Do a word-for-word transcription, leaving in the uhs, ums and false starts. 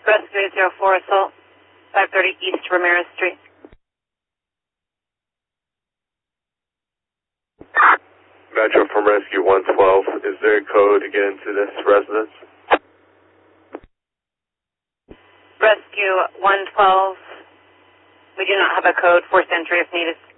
Rescue zero four Assault, five thirty East Ramirez Street. Metro from Rescue one twelve, is there a code to get into this residence? Rescue one twelve, we do not have a code, forced entry if needed.